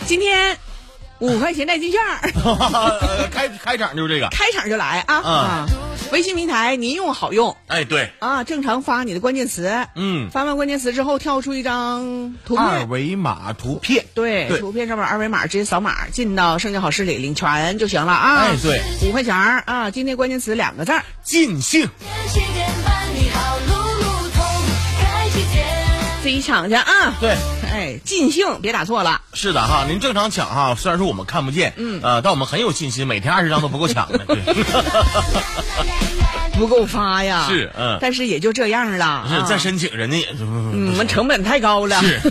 今天5块钱代金券开场就是这个， 开场就来啊！微信平台您用好用， 对啊，正常发你的关键词，发完关键词之后跳出一张图片， 二维码图片， 对，图片上面二维码直接扫码进到盛佳好市里领全就行了啊！ 对 ，5块钱啊！今天关键词2个字， 尽兴。 自己抢去啊！ 对， 尽兴，别打错了。 是的哈，您正常抢哈，虽然说我们看不见，但我们很有信心，每天20张都不够抢的，对， 不够发呀。 是， 但是也就这样了。 是，再申请人家也， 我们成本太高了。 是。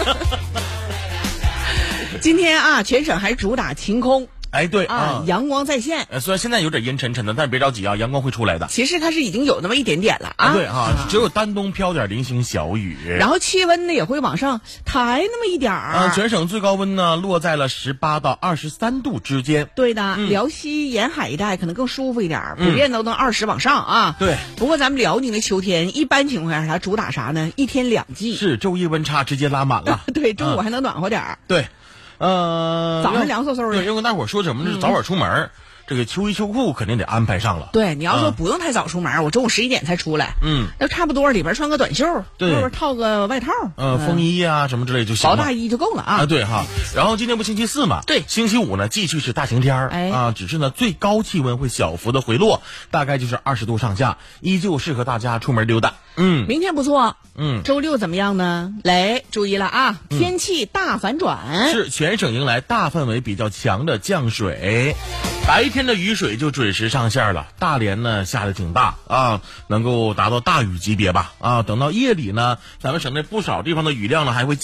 今天啊，全省还主打晴空。 对啊，阳光在线。 虽然现在有点阴沉沉的，但是别着急啊，阳光会出来的。 其实它是已经有那么一点点了啊。 对哈，只有丹东飘点零星小雨。 然后气温呢也会往上抬那么一点儿。 全省最高温呢落在了18到23度之间。 对的，辽西沿海一带可能更舒服一点，普遍都能20往上啊。 对。不过咱们辽宁的秋天一般情况下它主打啥呢？1天2季。 是，昼夜温差直接拉满了。 对，中午还能暖和点儿。 对。 早上凉飕飕的。 对，要跟大伙说什么呢？早点出门，这个秋衣秋裤肯定得安排上了。 对，你要说不用太早出门，我中午11点才出来，那差不多里边穿个短袖，外边套个外套， 风衣啊什么之类就行了， 薄大衣就够了啊。 对哈。然后今天不星期四嘛， 对， 星期五呢继续是大晴天啊，只是呢最高气温会小幅的回落，大概就是20度上下，依旧适合大家出门溜达。 明天不错。周六怎么样呢？雷，注意了啊！天气大反转， 是全省迎来大范围比较强的降水，白天的雨水就准时上线了。大连呢下的挺大啊，能够达到大雨级别吧啊。等到夜里呢，咱们省内不少地方的雨量呢还会